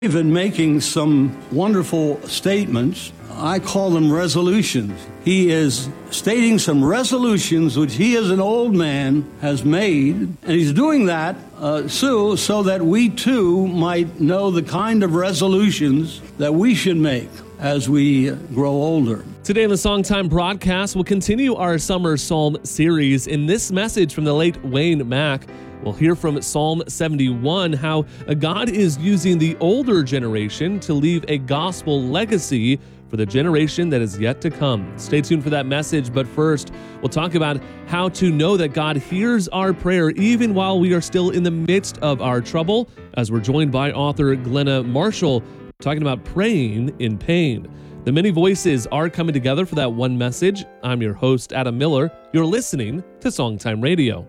David making some wonderful statements. I call them resolutions. He is stating some resolutions which he as an old man has made, and he's doing that, Sue, so that we too might know the kind of resolutions that we should make as we grow older. Today in the Songtime broadcast, we'll continue our summer psalm series. In this message from the late Wayne Mack, we'll hear from Psalm 71 how God is using the older generation to leave a gospel legacy for the generation that is yet to come. Stay tuned for that message, but first, we'll talk about how to know that God hears our prayer even while we are still in the midst of our trouble, as we're joined by author Glenna Marshall talking about praying in pain. The many voices are coming together for that one message. I'm your host, Adam Miller. You're listening to Songtime Radio.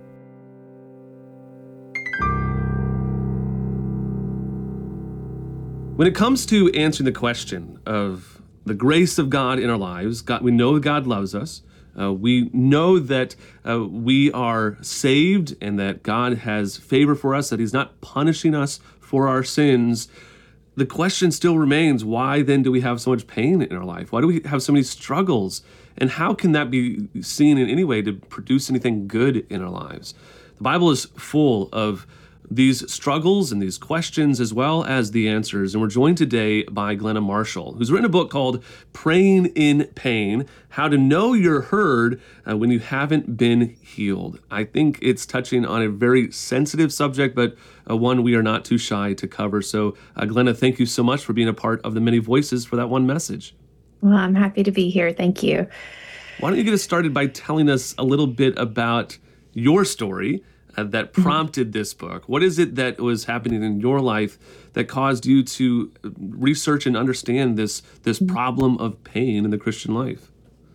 When it comes to answering the question of the grace of God in our lives, we know God loves us. We know that we are saved and that God has favor for us, that He's not punishing us for our sins. The question still remains, why then do we have so much pain in our life? Why do we have so many struggles? And how can that be seen in any way to produce anything good in our lives? The Bible is full of these struggles and these questions as well as the answers. And we're joined today by Glenna Marshall, who's written a book called Praying in Pain, How to Know You're Heard When You Haven't Been Healed. I think it's touching on a very sensitive subject, but one we are not too shy to cover. So Glenna, thank you so much for being a part of the many voices for that one message. Well, I'm happy to be here. Thank you. Why don't you get us started by telling us a little bit about your story that prompted this book? What is it that was happening in your life that caused you to research and understand this problem of pain in the Christian life?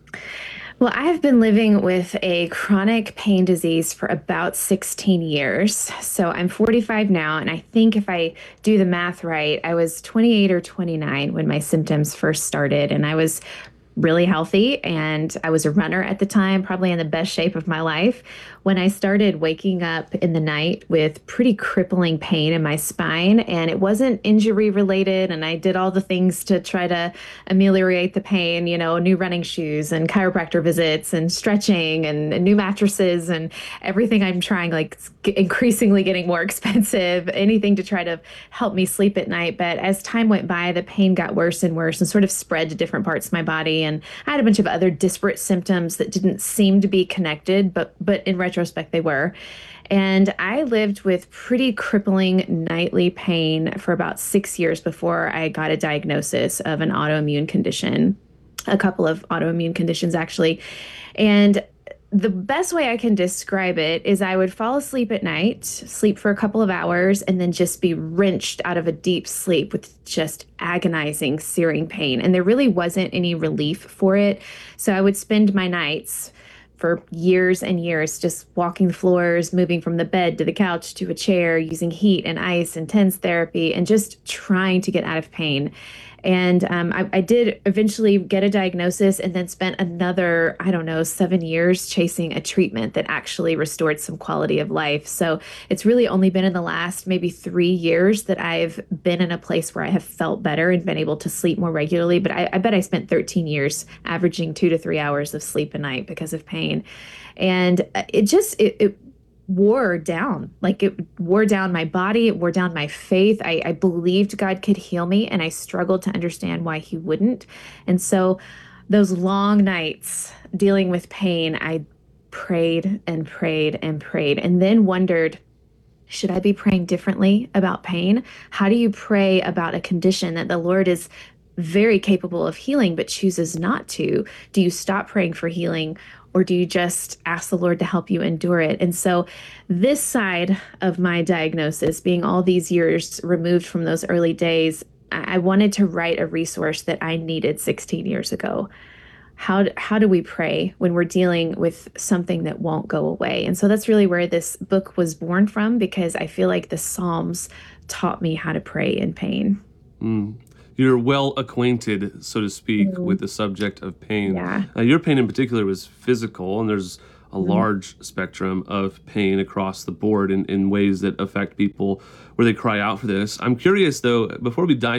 Well, I have been living with a chronic pain disease for about 16 years. So I'm 45 now, and I think if I do the math right, I was 28 or 29 when my symptoms first started, and I was really healthy, and I was a runner at the time, probably in the best shape of my life, when I started waking up in the night with pretty crippling pain in my spine. And it wasn't injury related, and I did all the things to try to ameliorate the pain, new running shoes and chiropractor visits and stretching and new mattresses and everything I'm trying, increasingly getting more expensive, anything to try to help me sleep at night. But as time went by, the pain got worse and worse and sort of spread to different parts of my body. And I had a bunch of other disparate symptoms that didn't seem to be connected, but in retrospect, they were. And I lived with pretty crippling nightly pain for about 6 years before I got a diagnosis of an autoimmune condition, a couple of autoimmune conditions, actually. And the best way I can describe it is I would fall asleep at night, sleep for a couple of hours, and then just be wrenched out of a deep sleep with just agonizing, searing pain. And there really wasn't any relief for it. So I would spend my nights for years and years just walking the floors, moving from the bed to the couch to a chair, using heat and ice and TENS therapy, and just trying to get out of pain. And I did eventually get a diagnosis and then spent another, 7 years chasing a treatment that actually restored some quality of life. So it's really only been in the last maybe 3 years that I've been in a place where I have felt better and been able to sleep more regularly. But I bet I spent 13 years averaging 2 to 3 hours of sleep a night because of pain. And it wore down. It wore down my body. It wore down my faith. I believed God could heal me, and I struggled to understand why He wouldn't. And so those long nights dealing with pain, I prayed and prayed and prayed, and then wondered, should I be praying differently about pain? How do you pray about a condition that the Lord is very capable of healing but chooses not to? Do you stop praying for healing, or do you just ask the Lord to help you endure it? And so this side of my diagnosis, being all these years removed from those early days, I wanted to write a resource that I needed 16 years ago. How do we pray when we're dealing with something that won't go away? And so that's really where this book was born from, because I feel like the Psalms taught me how to pray in pain. You're well acquainted, so to speak, with the subject of pain. Yeah. Your pain in particular was physical, and there's a large spectrum of pain across the board in ways that affect people where they cry out for this. I'm curious, though, before we dive